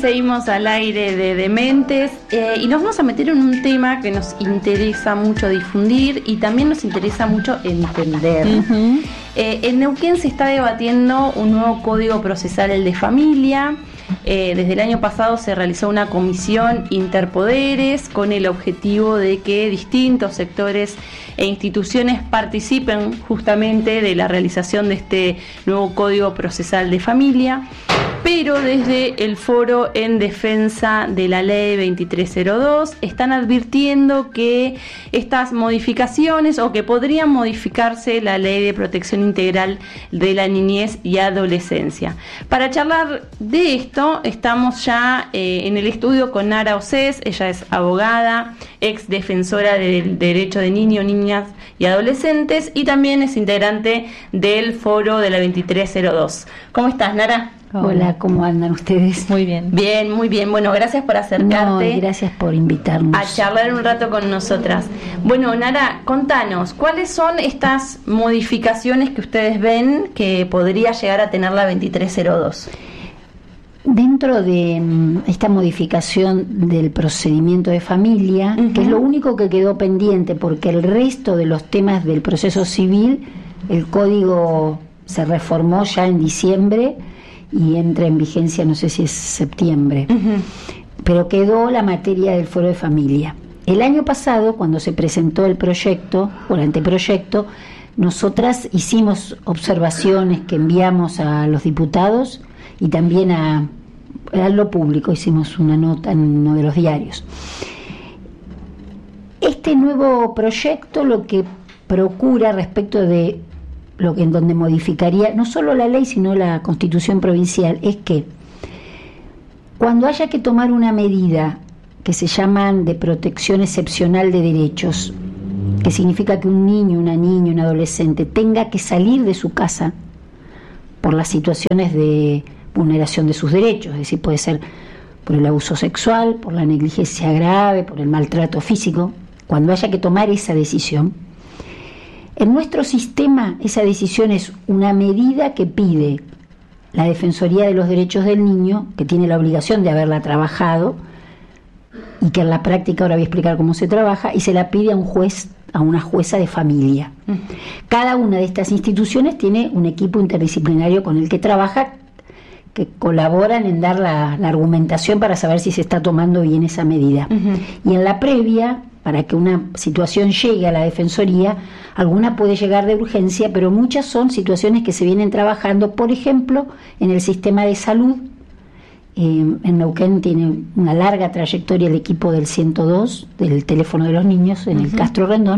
seguimos al aire de Dementes y nos vamos a meter en un tema que nos interesa mucho difundir y también nos interesa mucho entender. Uh-huh. En Neuquén se está debatiendo un nuevo Código Procesal, el de familia. Desde el año pasado se realizó una comisión interpoderes con el objetivo de que distintos sectores e instituciones participen justamente de la realización de este nuevo Código Procesal de Familia, pero desde el Foro en Defensa de la Ley 2302 están advirtiendo que estas modificaciones o que podrían modificarse la Ley de Protección Integral de la Niñez y Adolescencia. Para charlar de esto estamos ya en el estudio con Nara Océs. Ella es abogada, ex defensora del derecho de niños, niñas y adolescentes y también es integrante del Foro de la 2302. ¿Cómo estás, Nara? Hola, ¿cómo andan ustedes? Muy bien. Bien, muy bien. Bueno, gracias por acercarte. No, gracias por invitarnos a charlar un rato con nosotras. Bueno, Nara, contanos, ¿cuáles son estas modificaciones que ustedes ven que podría llegar a tener la 2302? Dentro de esta modificación del procedimiento de familia, uh-huh, que es lo único que quedó pendiente, porque el resto de los temas del proceso civil, el código se reformó ya en diciembre y entra en vigencia, no sé si es septiembre, uh-huh, pero quedó la materia del Foro de Familia. El año pasado, cuando se presentó el proyecto, o el anteproyecto, nosotras hicimos observaciones que enviamos a los diputados y también a lo público, hicimos una nota en uno de los diarios. Este nuevo proyecto lo que procura respecto de lo que en donde modificaría no solo la ley sino la Constitución provincial es que cuando haya que tomar una medida que se llaman de protección excepcional de derechos, que significa que un niño, una niña, un adolescente tenga que salir de su casa por las situaciones de vulneración de sus derechos, es decir, puede ser por el abuso sexual, por la negligencia grave, por el maltrato físico, cuando haya que tomar esa decisión. En nuestro sistema esa decisión es una medida que pide la Defensoría de los Derechos del Niño, que tiene la obligación de haberla trabajado y que en la práctica ahora voy a explicar cómo se trabaja, y se la pide a un juez, a una jueza de familia. Cada una de estas instituciones tiene un equipo interdisciplinario con el que trabaja, que colaboran en dar la argumentación para saber si se está tomando bien esa medida. Uh-huh. Y en la previa, para que una situación llegue a la Defensoría, alguna puede llegar de urgencia, pero muchas son situaciones que se vienen trabajando, por ejemplo, en el sistema de salud. En Neuquén tiene una larga trayectoria el equipo del 102, del teléfono de los niños, en, uh-huh, el Castro Rendón,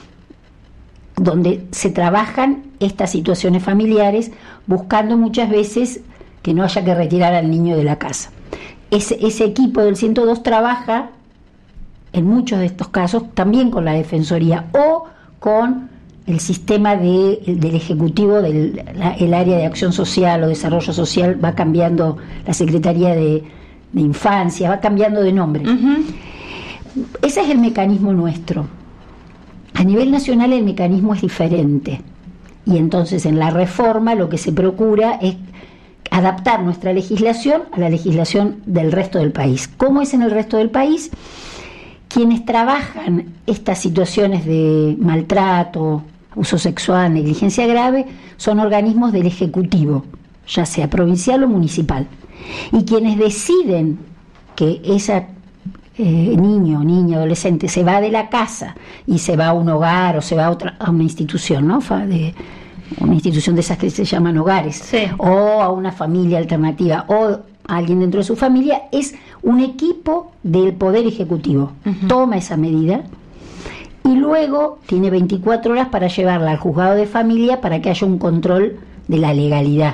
donde se trabajan estas situaciones familiares, buscando muchas veces que no haya que retirar al niño de la casa. Ese equipo del 102 trabaja en muchos de estos casos también con la Defensoría o con el sistema del Ejecutivo el área de Acción Social o Desarrollo Social, va cambiando, la Secretaría de Infancia, va cambiando de nombre. Uh-huh. Ese es el mecanismo nuestro. A nivel nacional el mecanismo es diferente y entonces en la reforma lo que se procura es adaptar nuestra legislación a la legislación del resto del país. ¿Cómo es en el resto del país? Quienes trabajan estas situaciones de maltrato, abuso sexual, negligencia grave, son organismos del Ejecutivo, ya sea provincial o municipal. Y quienes deciden que esa niño, niña, adolescente se va de la casa y se va a un hogar o se va a una institución, ¿no? Una institución de esas que se llaman hogares, sí, o a una familia alternativa o a alguien dentro de su familia, es un equipo del Poder Ejecutivo. Uh-huh. Toma esa medida y luego tiene 24 horas para llevarla al juzgado de familia para que haya un control de la legalidad.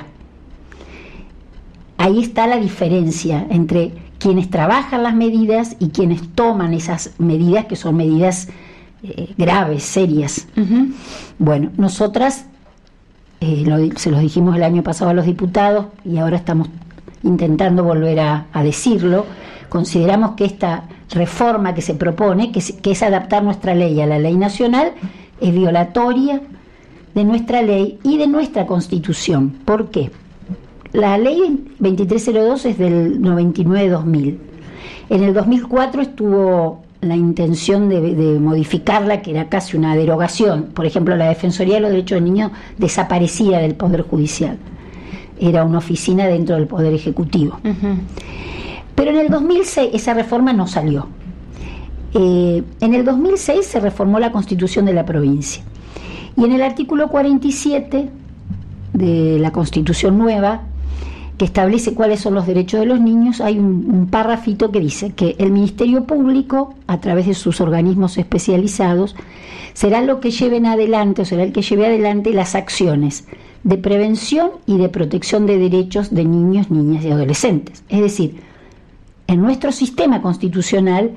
Ahí está la diferencia entre quienes trabajan las medidas y quienes toman esas medidas, que son medidas graves, serias. Uh-huh. Bueno, nosotras se los dijimos el año pasado a los diputados y ahora estamos intentando volver a decirlo. Consideramos que esta reforma que se propone, que es adaptar nuestra ley a la ley nacional, es violatoria de nuestra ley y de nuestra Constitución. ¿Por qué? La ley 2302 es del 99-2000. En el 2004 estuvo la intención de modificarla, que era casi una derogación. Por ejemplo, la Defensoría de los Derechos del Niño desaparecía del Poder Judicial. Era una oficina dentro del Poder Ejecutivo. Uh-huh. Pero en el 2006 esa reforma no salió. En el 2006 se reformó la Constitución de la provincia. Y en el artículo 47 de la Constitución nueva, que establece cuáles son los derechos de los niños, hay un párrafito que dice que el Ministerio Público, a través de sus organismos especializados, será lo que lleven adelante, o será el que lleve adelante las acciones de prevención y de protección de derechos de niños, niñas y adolescentes. Es decir, en nuestro sistema constitucional,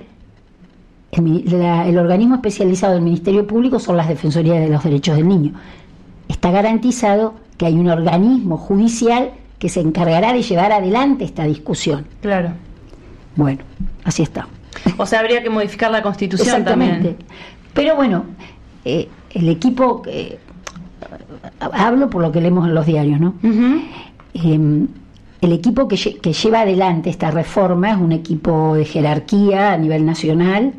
el organismo especializado del Ministerio Público son las Defensorías de los Derechos del Niño. Está garantizado que hay un organismo judicial que se encargará de llevar adelante esta discusión. Claro. Bueno, así está. O sea, habría que modificar la Constitución. Exactamente. También. Pero bueno, el equipo, hablo por lo que leemos en los diarios, ¿no? Uh-huh. El equipo que lleva adelante esta reforma es un equipo de jerarquía a nivel nacional.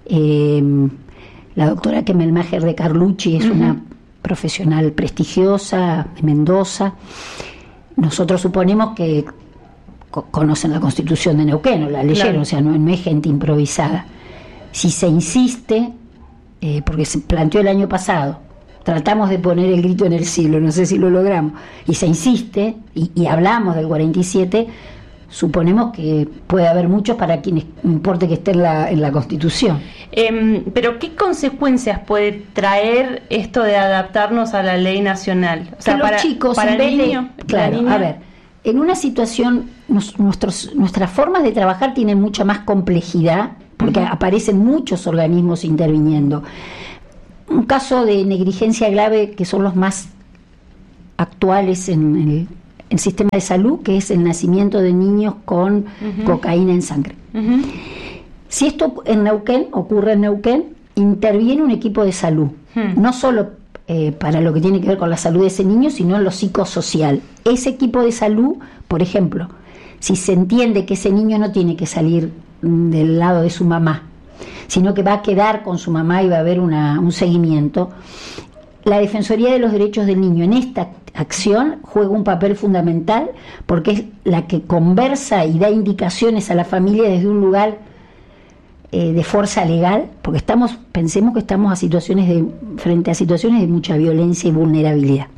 La doctora Kemelmacher de Carlucci es uh-huh. una profesional prestigiosa de Mendoza. Nosotros suponemos que conocen la Constitución de Neuquén, o la leyeron, claro. O sea, no es gente improvisada. Si se insiste, porque se planteó el año pasado, tratamos de poner el grito en el cielo, no sé si lo logramos, y se insiste, y hablamos del 47, suponemos que puede haber muchos para quienes importe que esté en la Constitución. Pero ¿qué consecuencias puede traer esto de adaptarnos a la ley nacional? O sea, que los chicos, para el niño, claro, a ver, en una situación, nuestras formas de trabajar tienen mucha más complejidad, porque uh-huh. aparecen muchos organismos interviniendo. Un caso de negligencia grave, que son los más actuales en el sistema de salud, que es el nacimiento de niños con uh-huh. cocaína en sangre. Uh-huh. Si esto ocurre en Neuquén, interviene un equipo de salud, no solo para lo que tiene que ver con la salud de ese niño, sino en lo psicosocial. Ese equipo de salud, por ejemplo, si se entiende que ese niño no tiene que salir del lado de su mamá, sino que va a quedar con su mamá y va a haber un seguimiento, la Defensoría de los Derechos del Niño en esta acción juega un papel fundamental, porque es la que conversa y da indicaciones a la familia desde un lugar de fuerza legal, porque pensemos que estamos frente a situaciones de mucha violencia y vulnerabilidad.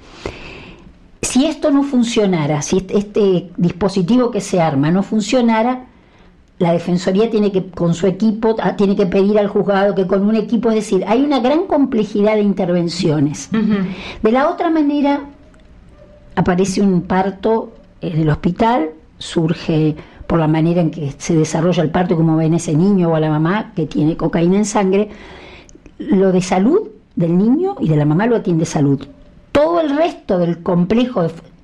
Si esto no funcionara, si este dispositivo que se arma no funcionara, la Defensoría tiene que, con su equipo, tiene que pedir al juzgado que con un equipo, es decir, hay una gran complejidad de intervenciones. Uh-huh. De la otra manera, aparece un parto en el hospital, surge por la manera en que se desarrolla el parto, como ven ese niño o a la mamá que tiene cocaína en sangre. Lo de salud del niño y de la mamá lo atiende salud. Todo el resto del complejo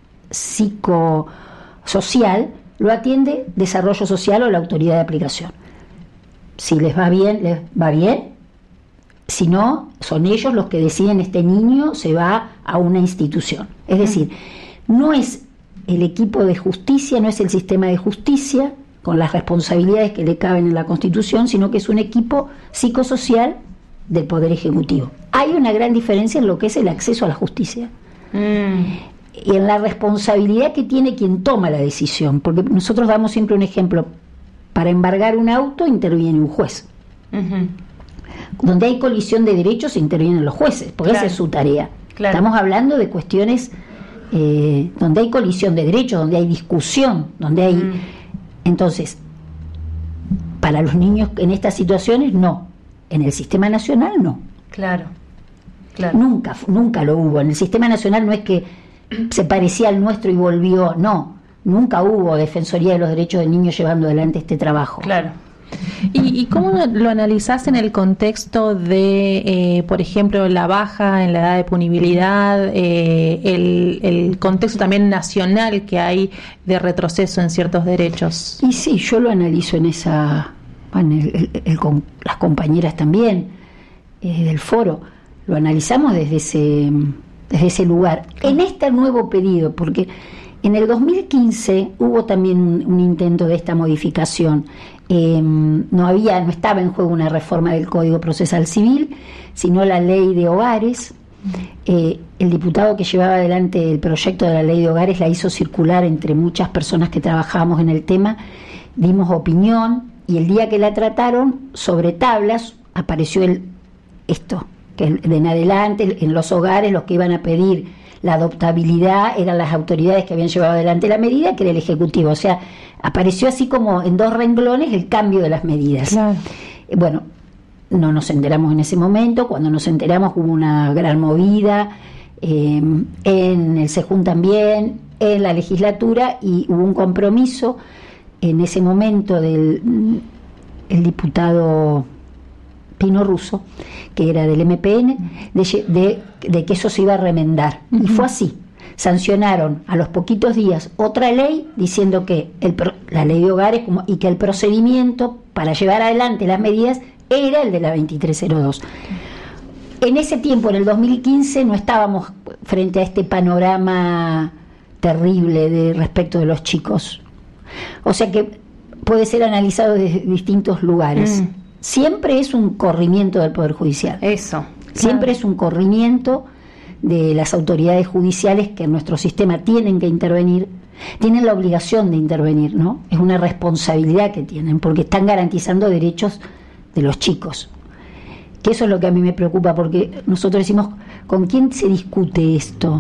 psicosocial lo atiende desarrollo social o la autoridad de aplicación. Si les va bien. Si no, son ellos los que deciden, este niño se va a una institución. Es decir, no es el equipo de justicia, no es el sistema de justicia con las responsabilidades que le caben en la Constitución, sino que es un equipo psicosocial del Poder Ejecutivo. Hay una gran diferencia en lo que es el acceso a la justicia y en la responsabilidad que tiene quien toma la decisión, porque nosotros damos siempre un ejemplo. Para embargar un auto interviene un juez. Uh-huh. Donde hay colisión de derechos intervienen los jueces, porque claro. Esa es su tarea. Claro. Estamos hablando de cuestiones donde hay colisión de derechos, donde hay discusión, donde hay... Entonces, para los niños en estas situaciones, no. En el sistema nacional, no. Claro. Nunca lo hubo. En el sistema nacional no es que se parecía al nuestro y volvió, no. Nunca hubo Defensoría de los Derechos del Niño llevando adelante este trabajo. Claro. ¿Y cómo lo analizás en el contexto de, por ejemplo, la baja en la edad de punibilidad, el contexto también nacional que hay de retroceso en ciertos derechos? Y sí, yo lo analizo en esa, con las compañeras también del foro, lo analizamos desde ese lugar. En este nuevo pedido, porque En el 2015 hubo también un intento de esta modificación. No estaba en juego una reforma del Código Procesal Civil, sino la Ley de Hogares. El diputado que llevaba adelante el proyecto de la Ley de Hogares la hizo circular entre muchas personas que trabajábamos en el tema, dimos opinión, y el día que la trataron, sobre tablas apareció esto, que de en adelante en los hogares los que iban a pedir la adoptabilidad eran las autoridades que habían llevado adelante la medida, que era el Ejecutivo. O sea, apareció así como en 2 renglones el cambio de las medidas. Claro. Bueno, no nos enteramos en ese momento. Cuando nos enteramos hubo una gran movida en el SEJUN también, en la legislatura, y hubo un compromiso en ese momento del diputado Pino Russo, que era del MPN, de que eso se iba a remendar. Y fue así. Sancionaron a los poquitos días otra ley diciendo que la ley de hogares y que el procedimiento para llevar adelante las medidas era el de la 2302. En ese tiempo, en el 2015, no estábamos frente a este panorama terrible respecto de los chicos. O sea que puede ser analizado desde distintos lugares. Siempre es un corrimiento del Poder Judicial. Eso. Siempre es un corrimiento de las autoridades judiciales que en nuestro sistema tienen que intervenir, tienen la obligación de intervenir, ¿no? Es una responsabilidad que tienen, porque están garantizando derechos de los chicos. Que eso es lo que a mí me preocupa, porque nosotros decimos, ¿con quién se discute esto?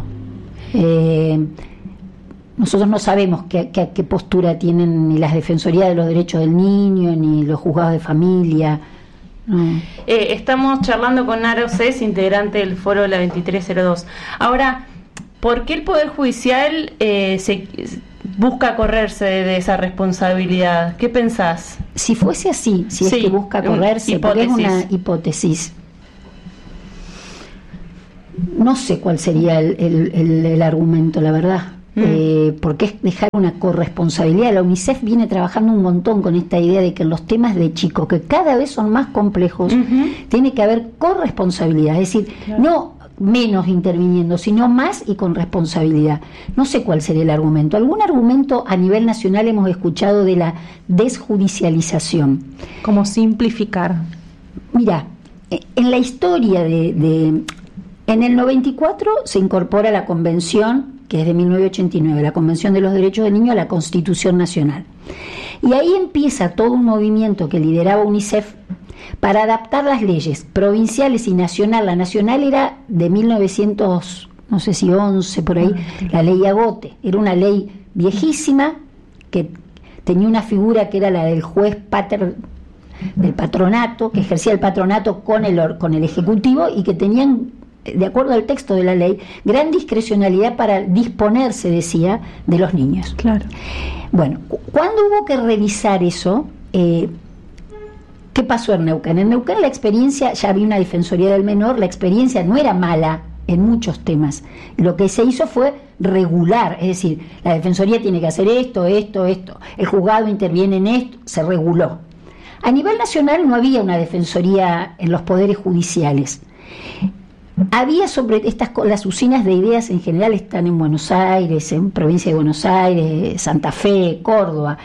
Nosotros no sabemos qué postura tienen ni las Defensorías de los Derechos del Niño, ni los juzgados de familia. No. Estamos charlando con Nara Océs, integrante del foro de la 2302. Ahora, ¿por qué el Poder Judicial se busca correrse de esa responsabilidad? ¿Qué pensás? Si fuese así, si es que busca correrse, porque es una hipótesis. No sé cuál sería el argumento, la verdad. Porque es dejar una corresponsabilidad. La UNICEF viene trabajando un montón con esta idea de que en los temas de chicos, que cada vez son más complejos, tiene que haber corresponsabilidad, es decir, no menos interviniendo, sino más y con responsabilidad. No sé cuál sería el argumento. Algún argumento a nivel nacional hemos escuchado de la desjudicialización. ¿Cómo simplificar? Mira, en la historia en el 94 se incorpora la Convención, que es de 1989, la Convención de los Derechos del Niño, a la Constitución Nacional. Y ahí empieza todo un movimiento que lideraba UNICEF para adaptar las leyes provinciales y nacional. La nacional era de 1911, por ahí, la ley Agote. Era una ley viejísima que tenía una figura que era la del juez pater del patronato, que ejercía el patronato con el Ejecutivo, y que tenían, de acuerdo al texto de la ley, gran discrecionalidad para disponer, se decía, de los niños. Claro. Bueno, cuando hubo que revisar eso, ¿qué pasó en Neuquén? En Neuquén la experiencia, ya había una Defensoría del Menor, la experiencia no era mala en muchos temas. Lo que se hizo fue regular, es decir, la Defensoría tiene que hacer esto, el juzgado interviene en esto, se reguló. A nivel nacional no había una Defensoría en los poderes judiciales. Había sobre las usinas de ideas en general están en Buenos Aires, en provincia de Buenos Aires, Santa Fe, Córdoba.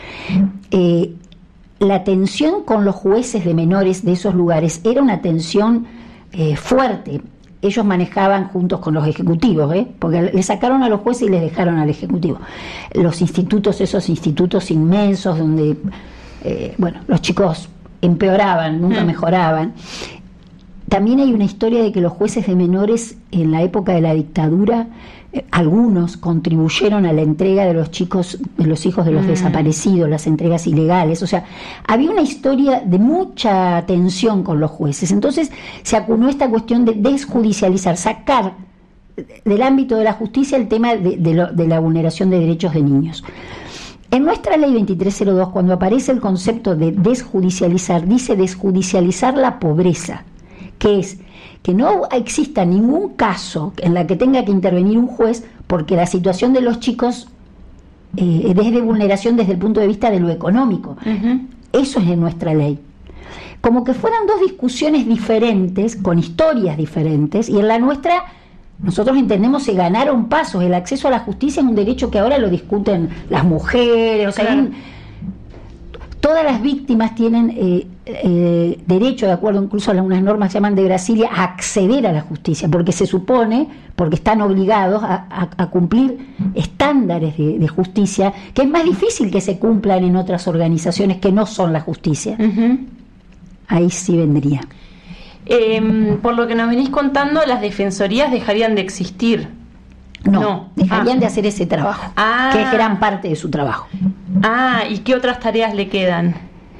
La tensión con los jueces de menores de esos lugares era una tensión fuerte. Ellos manejaban juntos con los ejecutivos, porque le sacaron a los jueces y les dejaron al ejecutivo. Los institutos, esos institutos inmensos donde los chicos empeoraban, nunca mejoraban. También hay una historia de que los jueces de menores en la época de la dictadura, algunos contribuyeron a la entrega de los chicos, de los hijos de los desaparecidos, las entregas ilegales. O sea, había una historia de mucha tensión con los jueces. Entonces se acunó esta cuestión de desjudicializar, sacar del ámbito de la justicia el tema de la vulneración de derechos de niños. En nuestra ley 2302, cuando aparece el concepto de desjudicializar, dice desjudicializar la pobreza, que es que no exista ningún caso en la que tenga que intervenir un juez, porque la situación de los chicos es de vulneración desde el punto de vista de lo económico. Eso es en nuestra ley. Como que fueran dos discusiones diferentes, con historias diferentes, y en la nuestra nosotros entendemos se ganaron pasos. El acceso a la justicia es un derecho que ahora lo discuten las mujeres, o sea, claro. Todas las víctimas tienen derecho, de acuerdo incluso a unas normas que se llaman de Brasilia, a acceder a la justicia, porque se supone, porque están obligados a cumplir estándares de justicia, que es más difícil que se cumplan en otras organizaciones que no son la justicia. Uh-huh. Ahí sí vendría. Por lo que nos venís contando, las defensorías dejarían de existir. No, dejarían de hacer ese trabajo, que es gran parte de su trabajo. ¿Y qué otras tareas le quedan?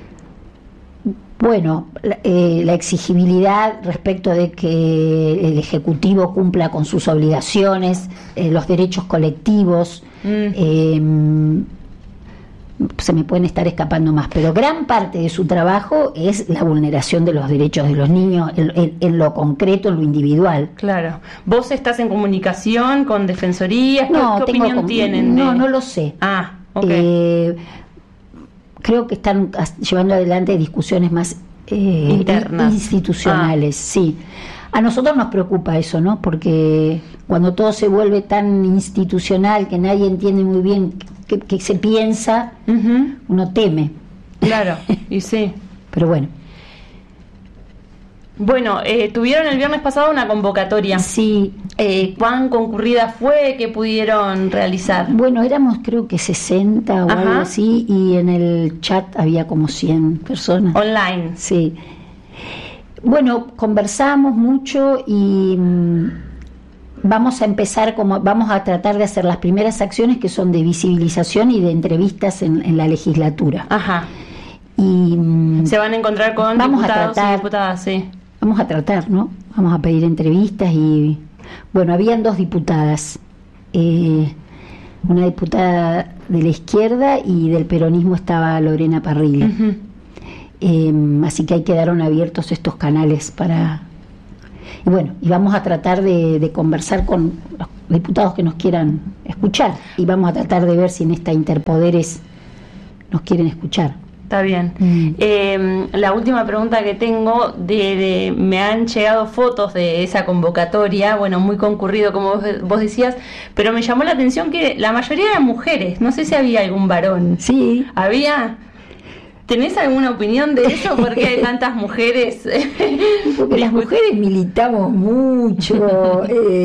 Bueno, la exigibilidad respecto de que el Ejecutivo cumpla con sus obligaciones, los derechos colectivos, se me pueden estar escapando más, pero gran parte de su trabajo es la vulneración de los derechos de los niños, en lo concreto, en lo individual. Claro. ¿Vos estás en comunicación con defensorías? ¿Qué opinión tienen? No lo sé. Okay. Creo que están llevando adelante discusiones más internas, institucionales, sí. A nosotros nos preocupa eso, ¿no? Porque cuando todo se vuelve tan institucional que nadie entiende muy bien qué se piensa, uh-huh, uno teme. Claro, y sí. Pero bueno. Bueno, tuvieron el viernes pasado una convocatoria. Sí. ¿Cuán concurrida fue? ¿Qué pudieron realizar? Bueno, éramos creo que 60 o Ajá, algo así, y en el chat había como 100 personas. Online. Sí. Bueno, conversamos mucho y vamos a tratar de hacer las primeras acciones, que son de visibilización y de entrevistas en la legislatura. Ajá. Y se van a encontrar con diputados y diputadas, sí. Vamos a tratar, ¿no? Vamos a pedir entrevistas y, bueno, habían 2 diputadas, una diputada de la izquierda, y del peronismo estaba Lorena Parrilla. Uh-huh. Así que ahí quedaron abiertos estos canales para... Y bueno, y vamos a tratar de conversar con los diputados que nos quieran escuchar, y vamos a tratar de ver si en esta Interpoderes nos quieren escuchar. Está bien. La última pregunta que tengo, me han llegado fotos de esa convocatoria, bueno, muy concurrido como vos decías, pero me llamó la atención que la mayoría eran mujeres, no sé si había algún varón. Sí. ¿Había? ¿Tenés alguna opinión de eso? ¿Por qué hay tantas mujeres? Porque las mujeres militamos mucho,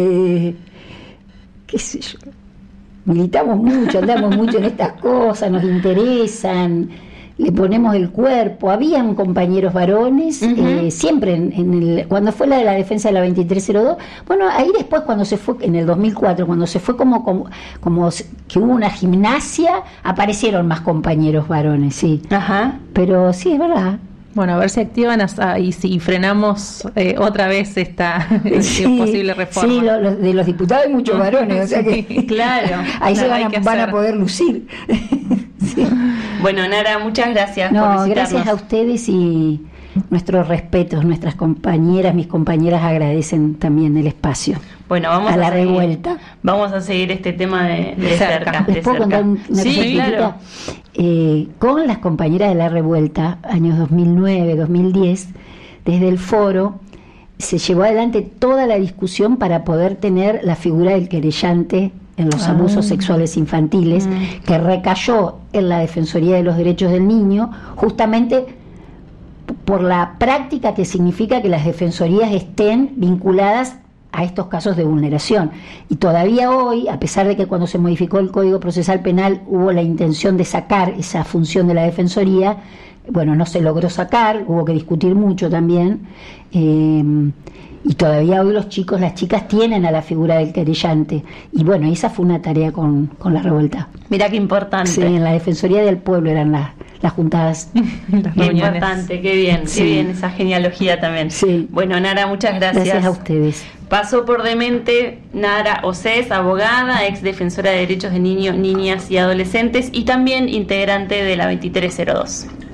qué sé yo, militamos mucho, andamos mucho en estas cosas, nos interesan, le ponemos el cuerpo. Habían compañeros varones, uh-huh, siempre cuando fue la de la defensa de la 2302, bueno, ahí después cuando se fue, en el 2004, cuando se fue como que hubo una gimnasia, aparecieron más compañeros varones, sí. Ajá. Pero sí, es verdad. Bueno, a ver si activan y si frenamos otra vez esta posible reforma. Sí, de los diputados hay muchos varones, o sea que claro, ahí se van a poder lucir. Sí. Bueno, Nara, muchas gracias por visitarnos. Gracias a ustedes, y nuestros respetos, nuestras compañeras, mis compañeras agradecen también el espacio. Bueno, vamos a la revuelta. Vamos a seguir este tema de cerca. ¿Les puedo contar una cosa claro. Con las compañeras de la revuelta, años 2009, 2010, desde el foro se llevó adelante toda la discusión para poder tener la figura del querellante en los abusos sexuales infantiles, que recayó en la Defensoría de los Derechos del Niño, justamente por la práctica que significa que las defensorías estén vinculadas a estos casos de vulneración. Y todavía hoy, a pesar de que cuando se modificó el Código Procesal Penal hubo la intención de sacar esa función de la defensoría, bueno, no se logró sacar, hubo que discutir mucho también, y todavía hoy las chicas tienen a la figura del querellante, y bueno, esa fue una tarea con la revuelta. Mirá qué importante. Sí, en la Defensoría del Pueblo eran las juntadas. Qué importante, qué bien esa genealogía también. Sí. Bueno, Nara, muchas gracias. Gracias a ustedes. Pasó por Demente Nara Océs, abogada, ex defensora de derechos de niños, niñas y adolescentes, y también integrante de la 2302.